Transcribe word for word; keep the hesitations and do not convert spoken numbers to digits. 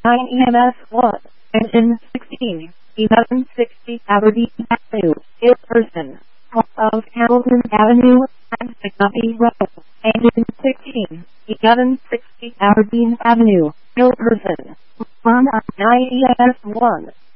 nine E M S one, engine sixteen, eleven sixty Aberdeen Avenue, Ilperson, of Hamilton Avenue, and McNuffie Road, engine sixteen, eleven sixty Aberdeen Avenue, Ilperson, one nine E M S one.